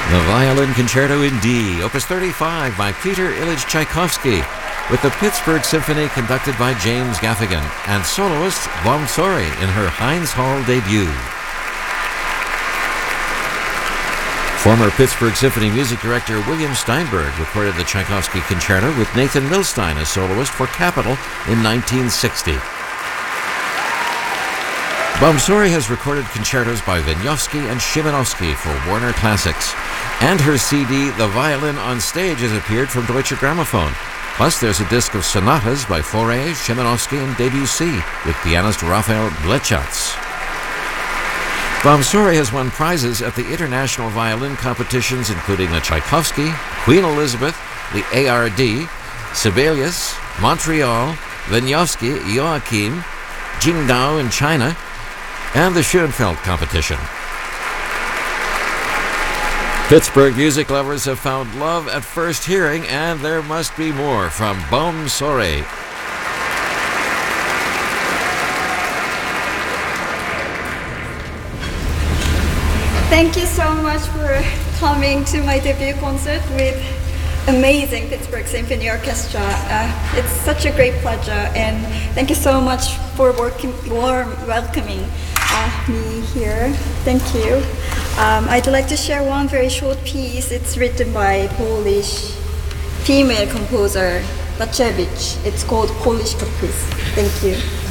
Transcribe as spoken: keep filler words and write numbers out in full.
The Violin Concerto in D, Opus thirty-five by Peter Ilyich Tchaikovsky, with the Pittsburgh Symphony conducted by James Gaffigan and soloist Bomsori in her Heinz Hall debut. Former Pittsburgh Symphony music director William Steinberg recorded the Tchaikovsky Concerto with Nathan Milstein as soloist for Capitol in nineteen sixty. Bomsori has recorded concertos by Wieniawski and Szymanowski for Warner Classics, and her C D The Violin on Stage has appeared from Deutsche Grammophon. Plus, there's a disc of sonatas by Fauré, Szymanowski, and Debussy with pianist Raphael Blechatz. Bomsori has won prizes at the international violin competitions including the Tchaikovsky, Queen Elizabeth, the A R D, Sibelius, Montreal, Wieniawski, Joachim, Qingdao in China, and the Schoenfeld competition. Pittsburgh music lovers have found love at first hearing, and there must be more from Bomsori. Thank you so much for coming to my debut concert with amazing Pittsburgh Symphony Orchestra. Uh, it's such a great pleasure, and thank you so much for working, warm welcoming uh, me here. Thank you. Um, I'd like to share one very short piece. It's written by Polish female composer Bacewicz. It's called Polish Caprice. Thank you.